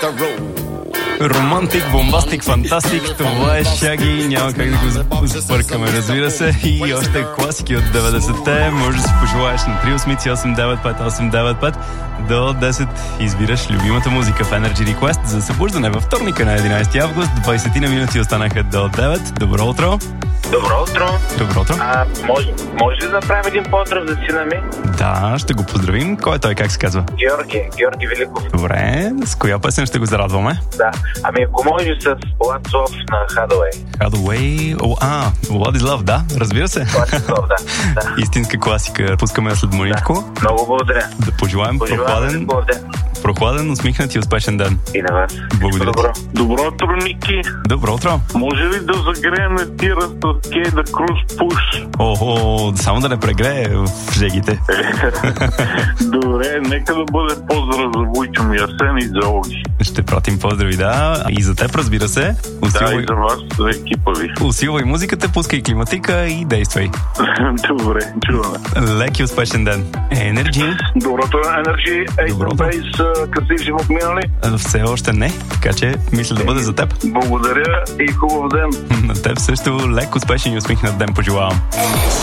Романтик, бомбастик, фантастик, това е Шаги, няма как да го сбъркаме, разбира се. И още класики от 90-те, може да си пожелаеш на 388-958-955 до 10 избираш любимата музика в Energy Request за събуждане във вторника на 11 август. 20 на минути останаха до 9. Добро утро! Добро утро! Добро утро! Може ли да направим един поздрав за сина ми? Да, ще го поздравим. Кой е той, как се казва? Георги Великов. Добре, с коя песен ще го зарадваме? Да, ако може с What's Love на Hathaway. Hathaway, What is Love, да, разбира се. What is Love, да. Истинска класика. Пускаме след молитко. Да. Много благодаря. Да пожелаем прохладен, усмихнат и успешен ден. И на вас. Благодаря. Добро утро, Ники. Добро утро. Може ли да загреем тира с Кейда Круз Пуш? Охо, само да не прегрее в жегите. Добре, нека да бъде поздрав за Войчо ми, Асен и за Оги. Ще пратим поздрави, да. И за теб, разбира се. Да, и за вас, за екипа ви. Усилвай музиката, пускай климатика и действай. Добре, чуваме. Лек и успешен ден. Energy. Доброто Energy, Ace Base, къси му минали? Все още не, така че мисля да бъде за теб. Благодаря и хубав ден. На теб също лек, успешен и усмихнат ден пожелавам.